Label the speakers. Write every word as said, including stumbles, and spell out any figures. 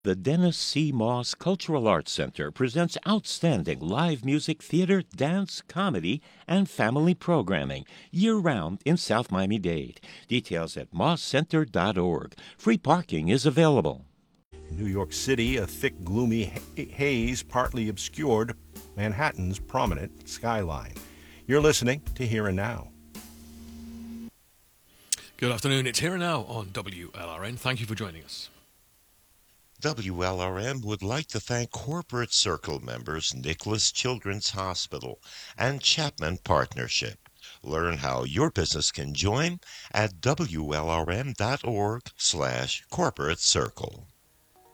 Speaker 1: The Dennis C. Moss Cultural Arts Center presents outstanding live music, theater, dance, comedy, and family programming year-round in South Miami-Dade. Details at moss center dot org. Free parking is available.
Speaker 2: New York City, a thick, gloomy ha- haze partly obscured Manhattan's prominent skyline. You're listening to Here and Now.
Speaker 3: Good afternoon. It's Here and Now on W L R N. Thank you for joining us.
Speaker 4: W L R N would like to thank Corporate Circle members Nicholas Children's Hospital and Chapman Partnership. Learn how your business can join at W L R N dot org slash corporate circle.